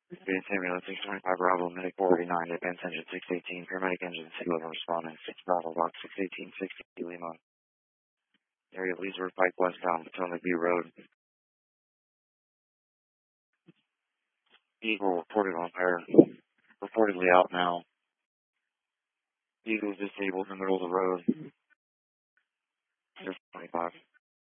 Base ambulance 625 Bravo, medic 489, advance engine 618, paramedic engine 611 responding, 6 Bravo, box 618, 60 Lima. Area of Leesburg Pike westbound, Potomac View Road. Eagle reported on fire, reportedly out now. Eagle is disabled in the middle of the road. 25.